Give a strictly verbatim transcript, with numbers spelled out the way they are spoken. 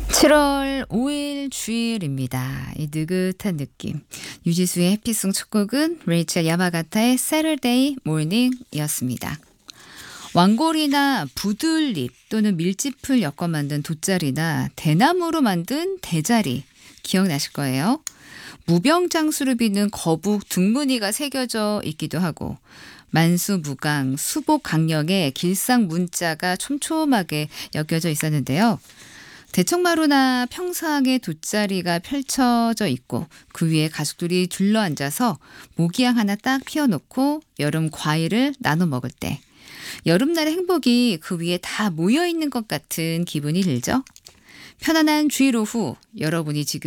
칠월 오일 주일입니다. 이 느긋한 느낌. 유지수의 해피송 첫 곡은 레이첼 야마가타의 Saturday Morning이었습니다. 왕골이나 부들잎 또는 밀짚을 엮어 만든 돗자리나 대나무로 만든 대자리 기억나실 거예요. 무병장수를 비는 거북 둥무늬가 새겨져 있기도 하고 만수무강 수복강령의 길상 문자가 촘촘하게 엮여져 있었는데요. 대청마루나 평상에 돗자리가 펼쳐져 있고 그 위에 가족들이 둘러앉아서 모기향 하나 딱 피워놓고 여름 과일을 나눠 먹을 때 여름날의 행복이 그 위에 다 모여있는 것 같은 기분이 들죠. 편안한 주일 오후 여러분이 지금